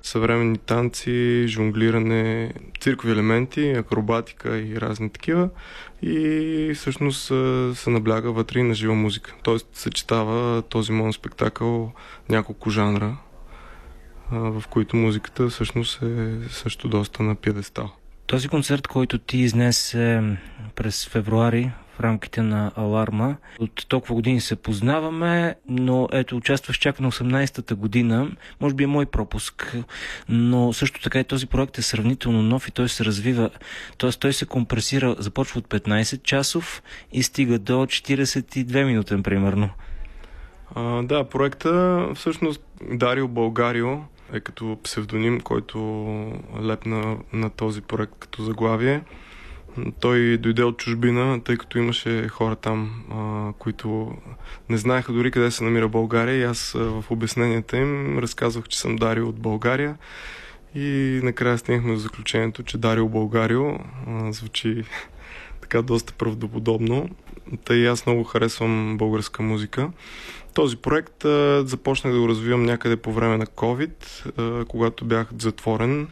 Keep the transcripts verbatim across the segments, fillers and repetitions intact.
съвременни танци, жонглиране, циркови елементи, акробатика и разни такива. И всъщност се набляга вътре и на жива музика. Тоест съчетава този моноспектакъл няколко жанра, в които музиката всъщност е също доста на пиедестал. Този концерт, който ти изнесе през февруари в рамките на Аларма, от толкова години се познаваме, но ето участваш чак на осемнадесетата година. Може би е мой пропуск, но също така и този проект е сравнително нов и той се развива. Тоест той се компресира, започва от петнадесет часов и стига до четиридесет и две минутен примерно. А, да, проекта всъщност Дарио Българио е като псевдоним, който лепна на този проект като заглавие. Той дойде от чужбина, тъй като имаше хора там, а, които не знаеха дори къде се намира България, и аз а, в обясненията им разказвах, че съм Дарио от България, и накрая стигнахме до заключението, че Дарио Българио а, звучи така доста правдоподобно. Тъй аз много харесвам българска музика. Този проект а, започнах да го развивам някъде по време на COVID, а, когато бях затворен,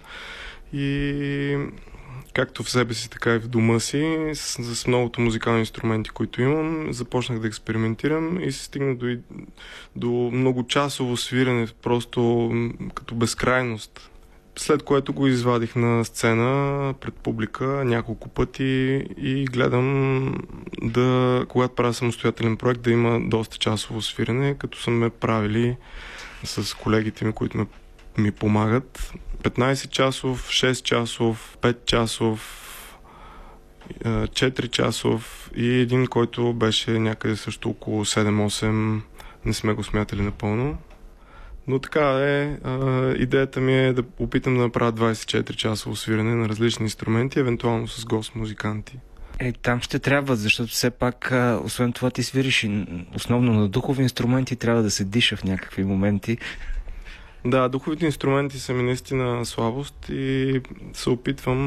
и както в себе си, така и в дома си, с, с многото музикални инструменти, които имам, започнах да експериментирам и се стигна до, до многочасово свирене, просто като безкрайност. След което го извадих на сцена пред публика няколко пъти и гледам да, когато правя самостоятелен проект, да има доста часово свирене, като са ме правили с колегите ми, които ме, ми помагат. петнадесет часов, шест часов, пет часов, четири часов и един, който беше някъде също около седем-осем. Не сме го смятали напълно. Но така е, идеята ми е да опитам да направя двадесет и четири часово свирене на различни инструменти, евентуално с гост-музиканти. Е, там ще трябва, защото все пак, освен това, ти свириш и основно на духови инструменти, трябва да се диша в някакви моменти. Да, духовите инструменти са ми наистина слабост и се опитвам